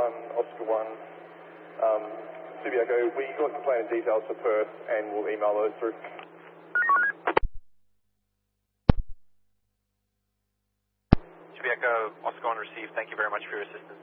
Oscar 1, Subiaco, we got the plan and details for Perth and we'll email those through. Subiaco, Oscar 1 received. Thank you very much for your assistance.